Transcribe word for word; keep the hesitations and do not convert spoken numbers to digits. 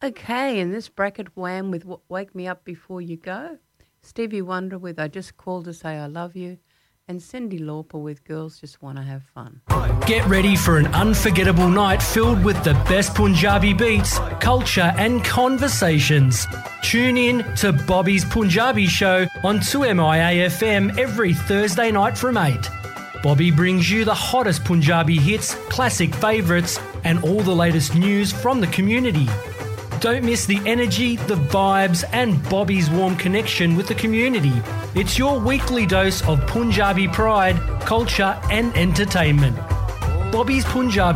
Okay, in this bracket, Wham with W- Wake Me Up Before You Go, Stevie Wonder with I Just Called to Say I Love You, and Cyndi Lauper with Girls Just Want to Have Fun. Get ready for an unforgettable night filled with the best Punjabi beats, culture and conversations. Tune in to Bobby's Punjabi Show on two M I A F M every Thursday night from eight. Bobby brings you the hottest Punjabi hits, classic favourites and all the latest news from the community. Don't miss the energy, the vibes and Bobby's warm connection with the community. It's your weekly dose of Punjabi pride, culture and entertainment. Bobby's Punjabi